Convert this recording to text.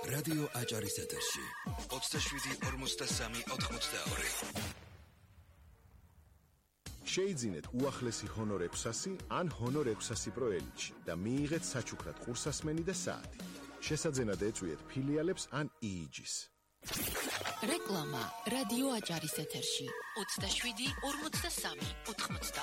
რადიო აჭარის ეთერში 27-43-82. შეიძინეთ უახლესი ჰონორ 600 ან ჰონორ 600 Pro Elite და მიიღეთ საჩუქრად ყურსასმენი და საათი. შესაძენად ეწვიეთ ფილიალებს ან EEG-ს. რეკლამა რადიო აჭარის ეთერში 27-43-82.